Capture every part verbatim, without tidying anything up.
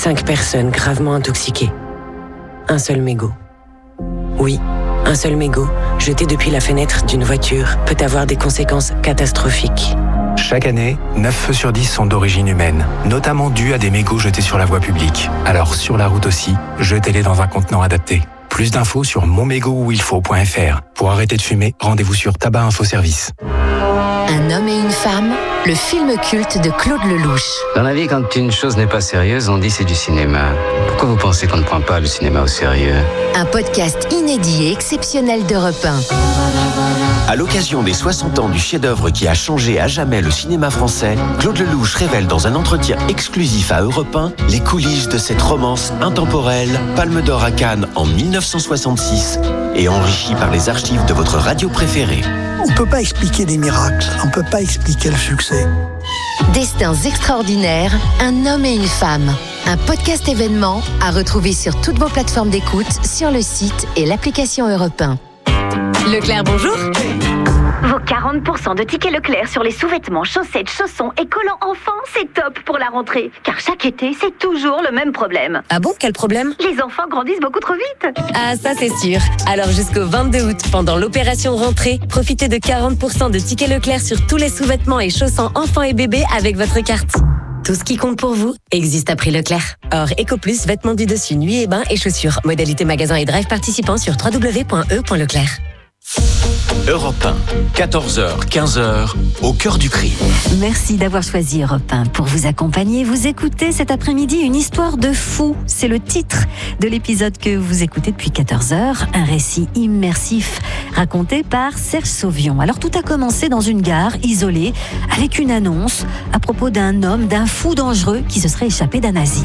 Cinq personnes gravement intoxiquées. Un seul mégot. Oui, un seul mégot, jeté depuis la fenêtre d'une voiture, peut avoir des conséquences catastrophiques. Chaque année, neuf feux sur dix sont d'origine humaine, notamment dus à des mégots jetés sur la voie publique. Alors sur la route aussi, jetez-les dans un contenant adapté. Plus d'infos sur mon mégot où il faut point f r. Pour arrêter de fumer, rendez-vous sur Tabac Info Service. Un homme et une femme, le film culte de Claude Lelouch. Dans la vie, quand une chose n'est pas sérieuse, on dit c'est du cinéma. Pourquoi vous pensez qu'on ne prend pas le cinéma au sérieux ? Un podcast inédit et exceptionnel d'Europe un. À l'occasion des soixante ans du chef-d'œuvre qui a changé à jamais le cinéma français, Claude Lelouch révèle dans un entretien exclusif à Europe un les coulisses de cette romance intemporelle, Palme d'Or à Cannes en dix-neuf cent soixante-six et enrichie par les archives de votre radio préférée. On ne peut pas expliquer des miracles, on ne peut pas expliquer le succès. Destins extraordinaires, un homme et une femme. Un podcast événement à retrouver sur toutes vos plateformes d'écoute, sur le site et l'application Europe un. Leclerc, bonjour. Vos quarante pour cent de tickets Leclerc sur les sous-vêtements, chaussettes, chaussons et collants enfants, c'est top pour la rentrée. Car chaque été, c'est toujours le même problème. Ah bon, quel problème ? Les enfants grandissent beaucoup trop vite. Ah, ça c'est sûr. Alors jusqu'au vingt-deux août, pendant l'opération rentrée, profitez de quarante pour cent de tickets Leclerc sur tous les sous-vêtements et chaussons enfants et bébés avec votre carte. Tout ce qui compte pour vous existe à prix Leclerc. Or, EcoPlus, vêtements du dessus, nuit et bain et chaussures. Modalité magasin et drive participants sur w w w point e point leclerc. Europe un, quatorze heures, quinze heures, au cœur du crime. Merci d'avoir choisi Europe un pour vous accompagner. Vous écoutez cet après-midi une histoire de fou. C'est le titre de l'épisode que vous écoutez depuis quatorze heures. Un récit immersif raconté par Serge Sauvion. Alors tout a commencé dans une gare isolée avec une annonce à propos d'un homme, d'un fou dangereux qui se serait échappé d'un asile.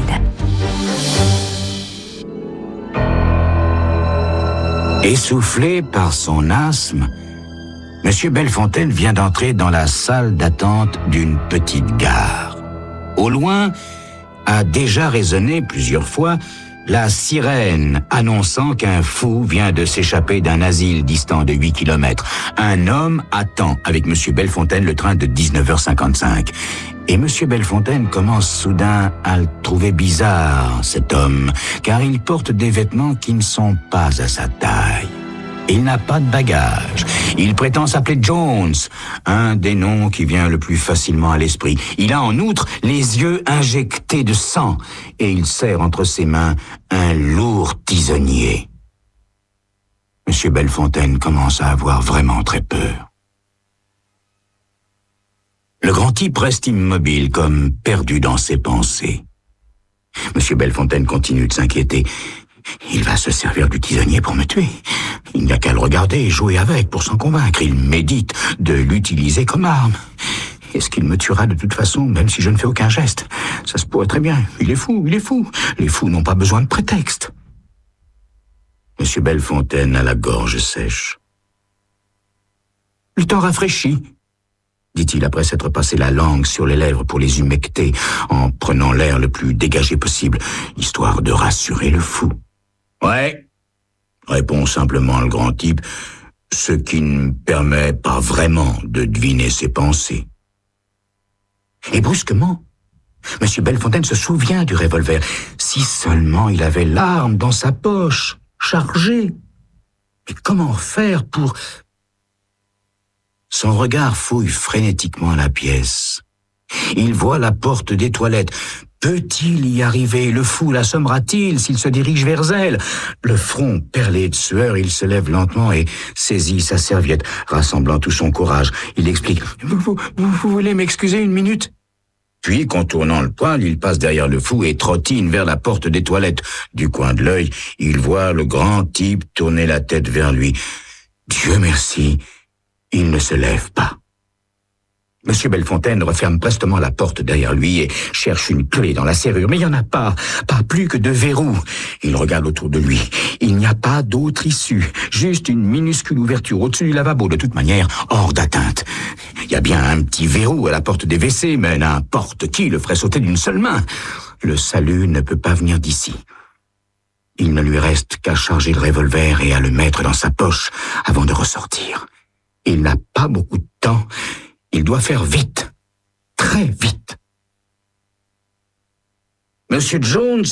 Essoufflé par son asthme, Monsieur Bellefontaine vient d'entrer dans la salle d'attente d'une petite gare. Au loin, a déjà résonné plusieurs fois la sirène annonçant qu'un fou vient de s'échapper d'un asile distant de huit kilomètres. Un homme attend avec Monsieur Bellefontaine le train de dix-neuf heures cinquante-cinq. Et Monsieur Bellefontaine commence soudain à le trouver bizarre, cet homme, car il porte des vêtements qui ne sont pas à sa taille. Il n'a pas de bagages. Il prétend s'appeler Jones, un des noms qui vient le plus facilement à l'esprit. Il a en outre les yeux injectés de sang et il serre entre ses mains un lourd tisonnier. Monsieur Bellefontaine commence à avoir vraiment très peur. Le grand type reste immobile, comme perdu dans ses pensées. Monsieur Bellefontaine continue de s'inquiéter. Il va se servir du tisonnier pour me tuer. Il n'y a qu'à le regarder et jouer avec pour s'en convaincre. Il médite de l'utiliser comme arme. Est-ce qu'il me tuera de toute façon, même si je ne fais aucun geste ? Ça se pourrait très bien. Il est fou, il est fou. Les fous n'ont pas besoin de prétexte. Monsieur Bellefontaine a la gorge sèche. Le temps rafraîchit, dit-il après s'être passé la langue sur les lèvres pour les humecter, en prenant l'air le plus dégagé possible, histoire de rassurer le fou. Ouais, répond simplement le grand type, ce qui ne permet pas vraiment de deviner ses pensées. Et brusquement, Monsieur Bellefontaine se souvient du revolver. Si seulement il avait l'arme dans sa poche, chargée. Mais comment faire pour... Son regard fouille frénétiquement la pièce. Il voit la porte des toilettes. Peut-il y arriver? Le fou l'assommera-t-il s'il se dirige vers elle? Le front perlé de sueur, il se lève lentement et saisit sa serviette, rassemblant tout son courage. Il explique « Vous, vous, vous voulez m'excuser une minute ?» Puis, contournant le poêle, il passe derrière le fou et trottine vers la porte des toilettes. Du coin de l'œil, il voit le grand type tourner la tête vers lui. Dieu merci, il ne se lève pas. Monsieur Bellefontaine referme prestement la porte derrière lui et cherche une clé dans la serrure, mais il n'y en a pas, pas plus que de verrous. Il regarde autour de lui. Il n'y a pas d'autre issue, juste une minuscule ouverture au-dessus du lavabo, de toute manière hors d'atteinte. Il y a bien un petit verrou à la porte des W C, mais n'importe qui le ferait sauter d'une seule main. Le salut ne peut pas venir d'ici. Il ne lui reste qu'à charger le revolver et à le mettre dans sa poche avant de ressortir. Il n'a pas beaucoup de temps. Il doit faire vite, très vite. Monsieur Jones